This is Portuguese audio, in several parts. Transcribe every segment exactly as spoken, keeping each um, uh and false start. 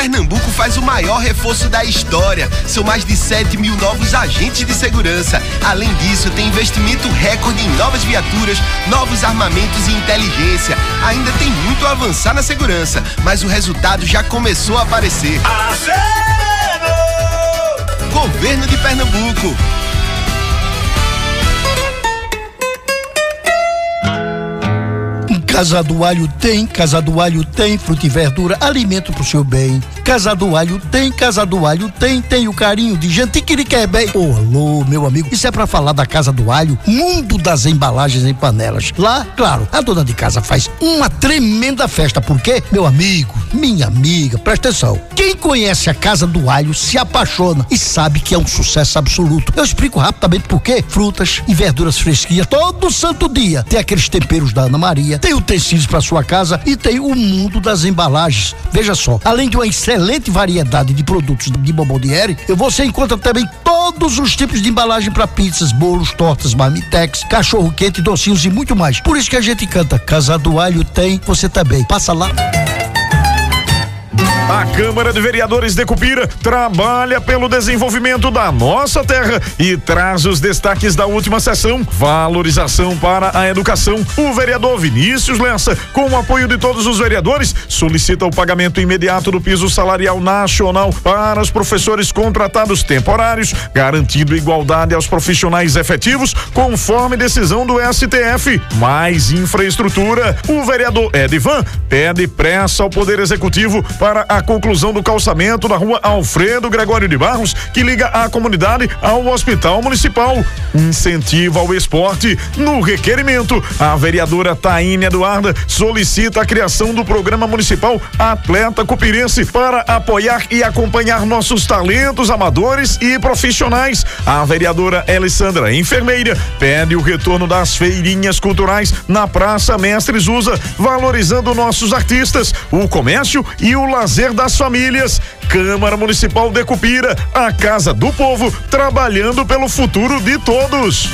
Pernambuco faz o maior reforço da história. São mais de sete mil novos agentes de segurança. Além disso, tem investimento recorde em novas viaturas, novos armamentos e inteligência. Ainda tem muito a avançar na segurança, mas o resultado já começou a aparecer. Aceno! Governo de Pernambuco. Casa do Alho tem, Casa do Alho tem, fruta e verdura, alimento pro seu bem. Casa do Alho tem, Casa do Alho tem, tem o carinho de gente que lhe quer bem. Ô, alô, meu amigo, isso é pra falar da Casa do Alho, mundo das embalagens em panelas. Lá, claro, a dona de casa faz uma tremenda festa, porque, meu amigo, minha amiga, presta atenção. Quem conhece a Casa do Alho se apaixona e sabe que é um sucesso absoluto. Eu explico rapidamente por quê. Frutas e verduras fresquinhas todo santo dia. Tem aqueles temperos da Ana Maria, tem o utensílios para sua casa e tem o mundo das embalagens. Veja só, além de uma excelente variedade de produtos de Bomboniere, você encontra também todos os tipos de embalagem para pizzas, bolos, tortas, marmitex, cachorro quente, docinhos e muito mais. Por isso que a gente canta Casa do Alho tem, você também. Passa lá. A Câmara de Vereadores de Cupira trabalha pelo desenvolvimento da nossa terra e traz os destaques da última sessão. Valorização para a educação. O vereador Vinícius Lessa, com o apoio de todos os vereadores, solicita o pagamento imediato do piso salarial nacional para os professores contratados temporários, garantindo igualdade aos profissionais efetivos, conforme decisão do S T F. Mais infraestrutura. O vereador Edivan pede pressa ao Poder Executivo para a conclusão do calçamento da rua Alfredo Gregório de Barros, que liga a comunidade ao Hospital Municipal. Incentivo ao esporte. No requerimento, a vereadora Taíne Eduarda solicita a criação do Programa Municipal Atleta Cupirense para apoiar e acompanhar nossos talentos amadores e profissionais. A vereadora Alessandra Enfermeira pede o retorno das feirinhas culturais na Praça Mestre Zusa, valorizando nossos artistas, o comércio e o lazer das famílias. Câmara Municipal de Cupira, a Casa do Povo, trabalhando pelo futuro de todos.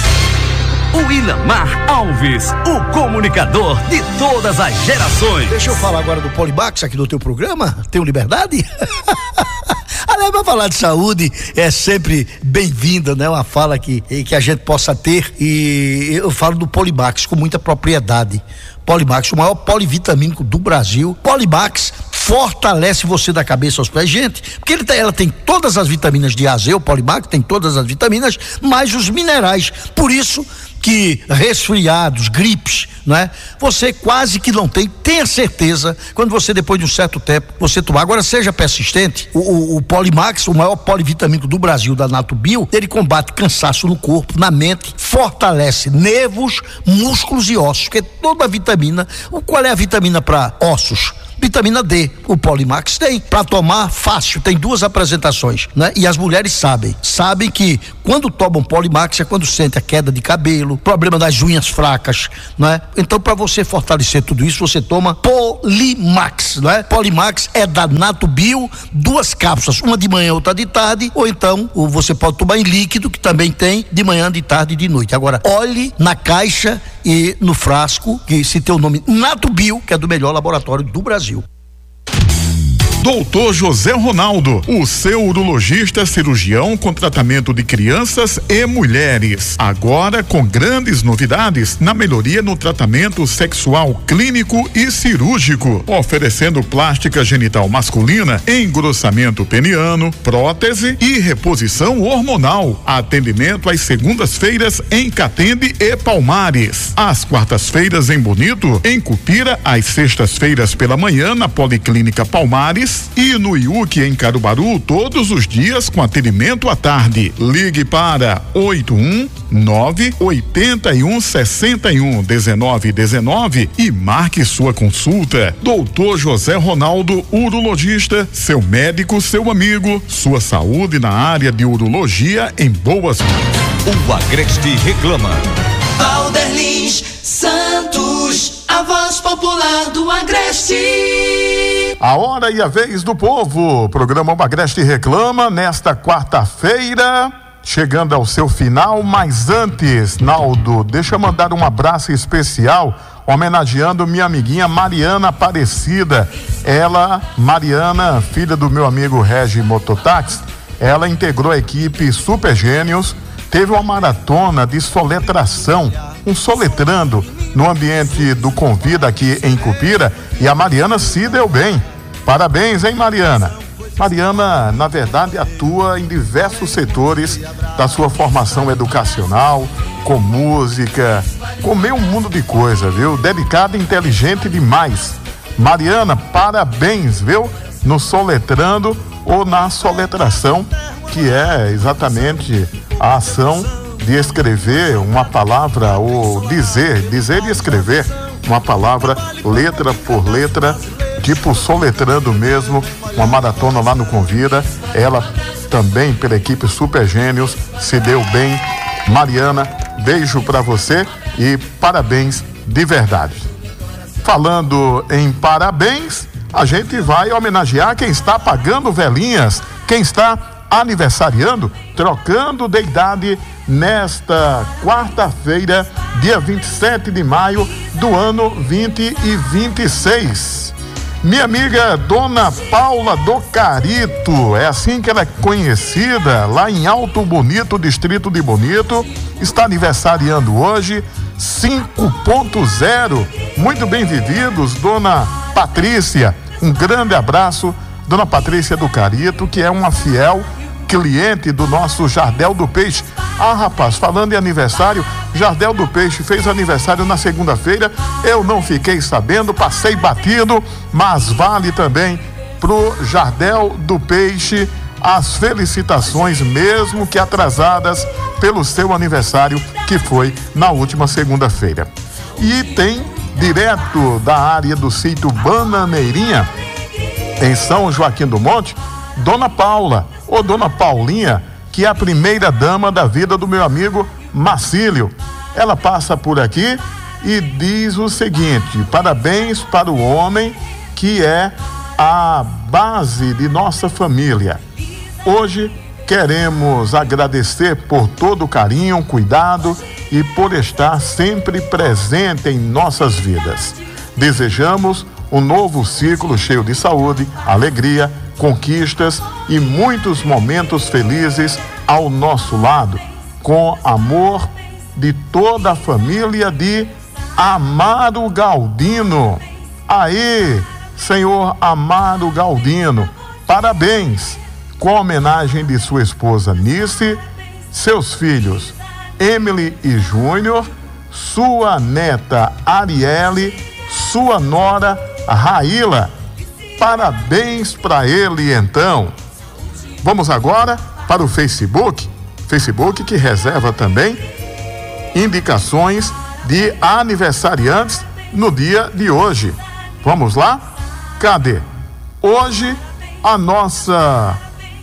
O Ilamar Alves, o comunicador de todas as gerações. Deixa eu falar agora do Polimax aqui no teu programa. Tenho liberdade? Aliás, pra falar de saúde é sempre bem-vinda, né? Uma fala que, que a gente possa ter, e eu falo do Polimax com muita propriedade. Polimax, o maior polivitamínico do Brasil. Polimax fortalece você da cabeça aos pés, gente, porque ele tem, ela tem todas as vitaminas de A a Z, o Polimax tem todas as vitaminas, mais os minerais. Por isso que resfriados, gripes, não é? Você quase que não tem. Tenha certeza, quando você, depois de um certo tempo, você tomar. Agora, seja persistente. O, o, o Polimax, o maior polivitamínico do Brasil, da Natubio, ele combate cansaço no corpo, na mente, fortalece nervos, músculos e ossos, porque toda a vitamina, qual é a vitamina para ossos? Vitamina D, o Polimax tem, para tomar fácil, tem duas apresentações, né? E as mulheres sabem, sabem que quando tomam Polimax é quando sente a queda de cabelo, problema das unhas fracas, né? Então, para você fortalecer tudo isso, você toma Polimax, né? Polimax é da Natubio, duas cápsulas, uma de manhã, outra de tarde, ou então ou você pode tomar em líquido, que também tem de manhã, de tarde e de noite. Agora, olhe na caixa e no frasco, que se tem o nome Natubio, que é do melhor laboratório do Brasil. Doutor José Ronaldo, o seu urologista cirurgião com tratamento de crianças e mulheres. Agora com grandes novidades na melhoria no tratamento sexual clínico e cirúrgico, oferecendo plástica genital masculina, engrossamento peniano, prótese e reposição hormonal. Atendimento às segundas-feiras em Catende e Palmares. Às quartas-feiras em Bonito, em Cupira, às sextas-feiras pela manhã na Policlínica Palmares e no I U C em Caruaru todos os dias com atendimento à tarde. Ligue para oito um nove oito um seis um um nove um nove e marque sua consulta. Doutor José Ronaldo, urologista, seu médico, seu amigo, sua saúde na área de urologia em boas mãos. O Agreste reclama. Valderlins Santos, a voz popular do Agreste. A hora e a vez do povo. Programa O Agreste reclama nesta quarta-feira, chegando ao seu final, mas antes, Naldo, deixa eu mandar um abraço especial. homenageando minha amiguinha Mariana Aparecida. Ela, Mariana, filha do meu amigo Regi Mototáxi, ela integrou a equipe Super Gênios, teve uma maratona de soletração, um soletrando no ambiente do Convida aqui em Cupira, e a Mariana se deu bem. Parabéns, hein, Mariana? Mariana, na verdade, atua em diversos setores da sua formação educacional, com música, com meio mundo de coisa, viu? Dedicada e inteligente demais. Mariana, parabéns, viu? No soletrando ou na soletração, que é exatamente a ação de escrever uma palavra, ou dizer, dizer e escrever uma palavra, letra por letra, tipo soletrando mesmo, uma maratona lá no Convida. Ela também, pela equipe Super Gênios, se deu bem. Mariana, beijo pra você e parabéns de verdade. Falando em parabéns, a gente vai homenagear quem está pagando velinhas, quem está aniversariando, trocando de idade nesta quarta-feira, dia vinte e sete de maio do ano vinte e vinte e seis. Minha amiga Dona Paula do Carito, é assim que ela é conhecida, lá em Alto Bonito, distrito de Bonito, está aniversariando hoje, cinco ponto zero. Muito bem vividos, Dona Patrícia. Um grande abraço, Dona Patrícia do Carito, que é uma fiel cliente do nosso Jardel do Peixe. Ah, rapaz, falando em aniversário, Jardel do Peixe fez aniversário na segunda-feira. Eu não fiquei sabendo, passei batido, mas vale também pro Jardel do Peixe as felicitações, mesmo que atrasadas, pelo seu aniversário, que foi na última segunda-feira. E tem, direto da área do sítio Bananeirinha, em São Joaquim do Monte, Dona Paula, ou Dona Paulinha, que é a primeira dama da vida do meu amigo Marcílio. Ela passa por aqui e diz o seguinte: parabéns para o homem que é a base de nossa família. Hoje queremos agradecer por todo o carinho, cuidado e por estar sempre presente em nossas vidas. Desejamos um novo ciclo cheio de saúde, alegria, conquistas e muitos momentos felizes ao nosso lado, com amor de toda a família de Amaro Galdino. Aí, senhor Amaro Galdino, parabéns, com homenagem de sua esposa Nice, seus filhos Emily e Júnior, sua neta Arielle, sua nora Raíla. Parabéns para ele, então. Vamos agora para o Facebook, Facebook que reserva também indicações de aniversariantes no dia de hoje. Vamos lá? Cadê? Hoje a nossa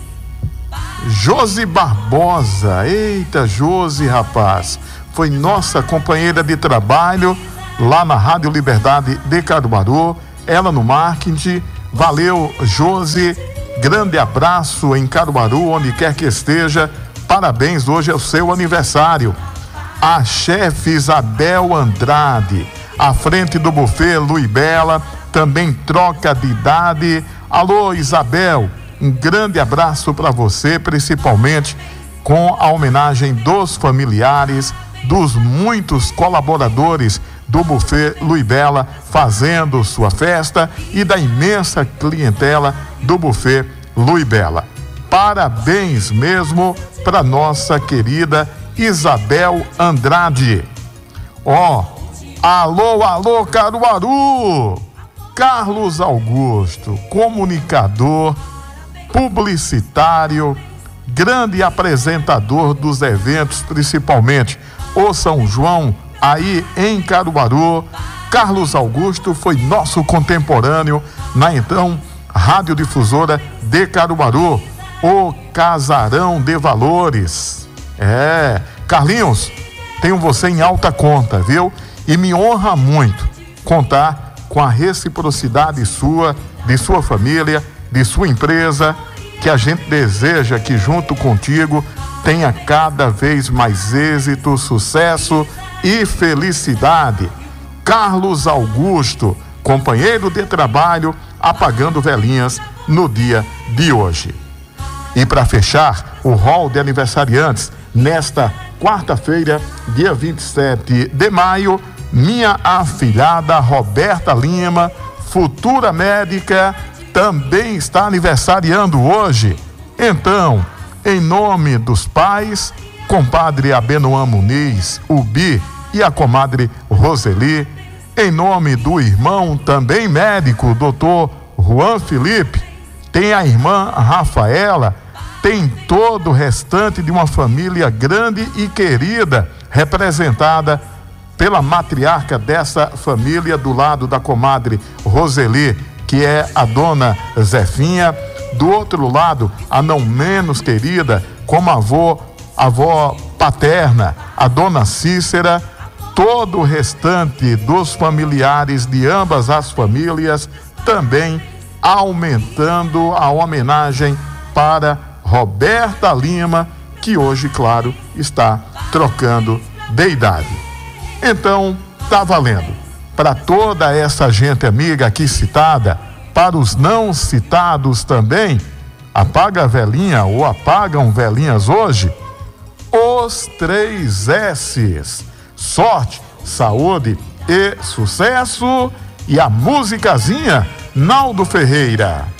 Josi Barbosa. Eita, Josi, rapaz, foi nossa companheira de trabalho lá na Rádio Liberdade de Caruaru, ela no marketing. Valeu, Josi, grande abraço em Caruaru, onde quer que esteja. Parabéns, hoje é o seu aniversário. A chefe Isabel Andrade, à frente do buffet Luí Bela, também troca de idade. Alô, Isabel, um grande abraço para você, principalmente com a homenagem dos familiares, dos muitos colaboradores do buffet Luí Bela fazendo sua festa e da imensa clientela do buffet Luí Bela. Parabéns mesmo para nossa querida Isabel Andrade. Ó, oh, alô, alô, Caruaru! Carlos Augusto, comunicador, publicitário, grande apresentador dos eventos, principalmente o São João, aí em Caruaru. Carlos Augusto foi nosso contemporâneo na então Radiodifusora de Caruaru, o Casarão de Valores. É, Carlinhos, tenho você em alta conta, viu? E me honra muito contar com a reciprocidade sua, de sua família, de sua empresa, que a gente deseja que junto contigo tenha cada vez mais êxito, sucesso e felicidade. Carlos Augusto, companheiro de trabalho, apagando velhinhas no dia de hoje. E para fechar o rol de aniversariantes, nesta quarta-feira, dia vinte e sete de maio, minha afilhada Roberta Lima, futura médica, também está aniversariando hoje. Então, em nome dos pais, compadre Abenoam Muniz, o Bi e a comadre Roseli, em nome do irmão, também médico, doutor Juan Felipe, tem a irmã Rafaela, tem todo o restante de uma família grande e querida, representada pela matriarca dessa família, do lado da comadre Roseli, que é a dona Zefinha. Do outro lado, a não menos querida, como avó, avó paterna, a dona Cícera, todo o restante dos familiares de ambas as famílias, também aumentando a homenagem para Roberta Lima, que hoje, claro, está trocando de idade. Então, tá valendo. Para toda essa gente amiga aqui citada, para os não citados também, apaga a velhinha ou apagam velhinhas hoje, os três S's: sorte, saúde e sucesso. E a musicazinha, Naldo Ferreira.